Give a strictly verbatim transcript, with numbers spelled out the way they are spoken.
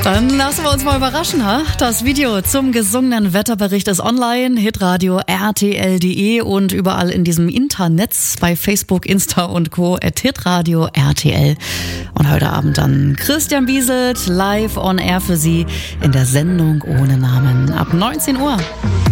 Dann lassen wir uns mal überraschen, ha? Das Video zum gesungenen Wetterbericht ist online, hitradio R T L punkt de und überall in diesem Internet bei Facebook, Insta und Co. at hitradio R T L. Und heute Abend dann Christian Bieselt live on air für Sie in der Sendung ohne Namen ab neunzehn Uhr.